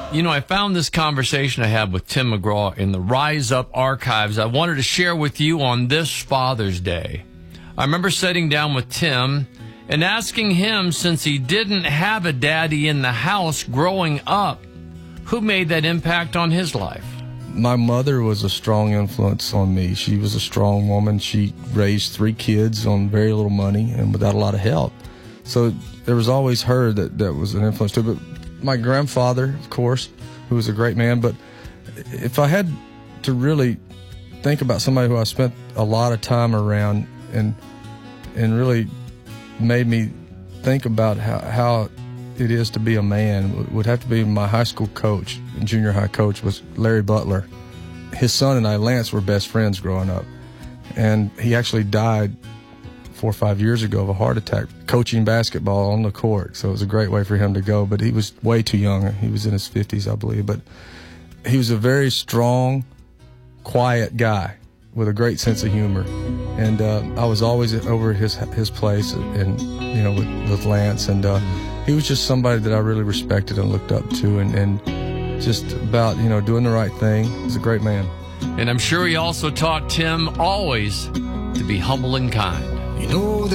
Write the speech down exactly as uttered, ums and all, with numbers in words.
You know, I found this conversation I had with Tim McGraw in the Rise Up archives. I wanted to share with you on this Father's Day. I remember sitting down with Tim and asking him, since he didn't have a daddy in the house growing up, who made that impact on his life? My mother was a strong influence on me. She was a strong woman. She raised three kids on very little money and without a lot of help. So there was always her that, that was an influence too. But my grandfather, of course, who was a great man. But if I had to really think about somebody who I spent a lot of time around and and really made me think about how, how it is to be a man, would have to be my high school coach, junior high coach, was Larry Butler. His son and I, Lance, were best friends growing up. And he actually died four or five years ago of a heart attack coaching basketball on the court. So it was a great way for him to go. But he was way too young. He was in his fifties, I believe. But he was a very strong, quiet guy with a great sense of humor. And uh, I was always over at his his place, and you know, with, with Lance. And uh, he was just somebody that I really respected and looked up to, and, and just about, you know, doing the right thing. He was a great man. And I'm sure he also taught Tim always to be humble and kind. You know